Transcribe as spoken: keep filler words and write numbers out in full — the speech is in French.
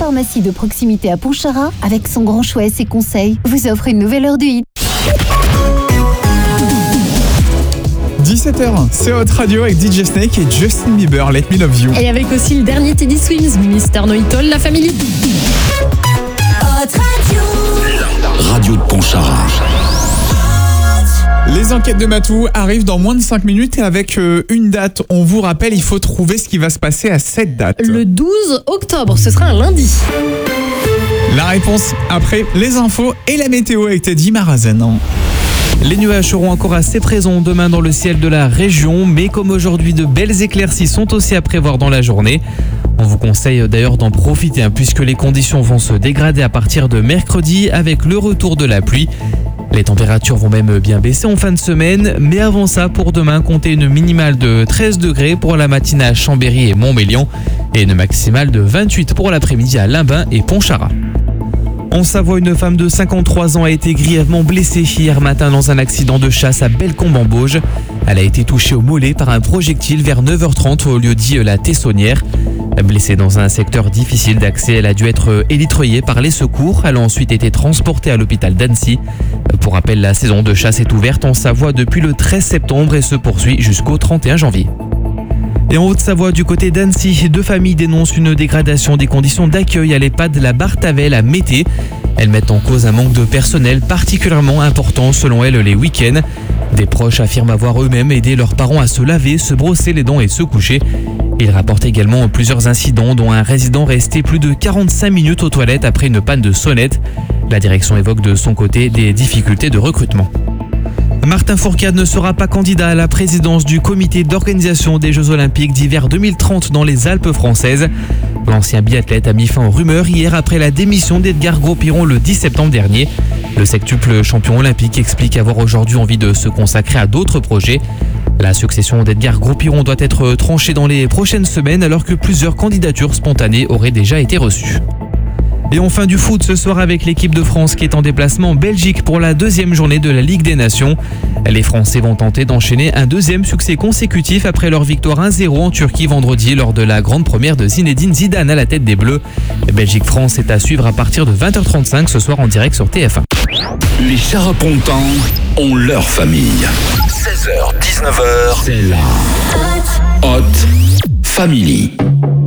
pharmacie de proximité à Pontcharra, avec son grand choix et ses conseils, vous offre une nouvelle heure du hit. dix-sept heures, c'est Hot Radio avec D J Snake et Justin Bieber, Let Me Love You. Et avec aussi le dernier Teddy Swims, mister No It All, la famille. Hot Radio. Radio de Pontcharra. Les enquêtes de Matou arrivent dans moins de cinq minutes et avec euh, une date. On vous rappelle, il faut trouver ce qui va se passer à cette date. Le douze octobre, ce sera un lundi. La réponse après les infos et la météo avec Teddy Marazen. Les nuages seront encore assez présents demain dans le ciel de la région, mais comme aujourd'hui, de belles éclaircies sont aussi à prévoir dans la journée. On vous conseille d'ailleurs d'en profiter hein, puisque les conditions vont se dégrader à partir de mercredi avec le retour de la pluie. Les températures vont même bien baisser en fin de semaine, mais avant ça, pour demain, comptez une minimale de treize degrés pour la matinée à Chambéry et Montmélian et une maximale de vingt-huit pour l'après-midi à Limbin et Pontcharra. En Savoie, une femme de cinquante-trois ans a été grièvement blessée hier matin dans un accident de chasse à Bellecombe-en-Bauge. Elle a été touchée au mollet par un projectile vers neuf heures trente au lieu dit La Tessonnière. Blessée dans un secteur difficile d'accès, elle a dû être élitreillée par les secours. Elle a ensuite été transportée à l'hôpital d'Annecy. Pour rappel, la saison de chasse est ouverte en Savoie depuis le treize septembre et se poursuit jusqu'au trente et un janvier. Et en Haute-Savoie, du côté d'Annecy, deux familles dénoncent une dégradation des conditions d'accueil à l'EHPAD La Bartavelle à Mété. Elles mettent en cause un manque de personnel particulièrement important selon elles les week-ends. Des proches affirment avoir eux-mêmes aidé leurs parents à se laver, se brosser les dents et se coucher. Ils rapportent également plusieurs incidents dont un résident resté plus de quarante-cinq minutes aux toilettes après une panne de sonnette. La direction évoque de son côté des difficultés de recrutement. Martin Fourcade ne sera pas candidat à la présidence du comité d'organisation des Jeux Olympiques d'hiver deux mille trente dans les Alpes françaises. L'ancien biathlète a mis fin aux rumeurs hier après la démission d'Edgar Gros-Piron le dix septembre dernier. Le sextuple champion olympique explique avoir aujourd'hui envie de se consacrer à d'autres projets. La succession d'Edgar Gros-Piron doit être tranchée dans les prochaines semaines alors que plusieurs candidatures spontanées auraient déjà été reçues. Et enfin du foot ce soir avec l'équipe de France qui est en déplacement en Belgique pour la deuxième journée de la Ligue des Nations. Les Français vont tenter d'enchaîner un deuxième succès consécutif après leur victoire un zéro en Turquie vendredi lors de la grande première de Zinedine Zidane à la tête des Bleus. Belgique-France est à suivre à partir de vingt heures trente-cinq ce soir en direct sur T F un. Les Charapontans ont leur famille. seize heures dix-neuf heures, c'est la Hot Family.